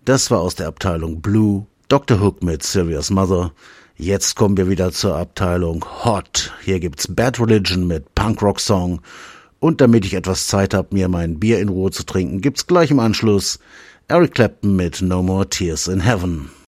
Das war aus der Abteilung Blue, Dr. Hook mit Sylvia's Mother. Jetzt kommen wir wieder zur Abteilung Hot. Hier gibt's Bad Religion mit Punk-Rock-Song. Und damit ich etwas Zeit habe, mir mein Bier in Ruhe zu trinken, gibt's gleich im Anschluss Eric Clapton mit No More Tears in Heaven.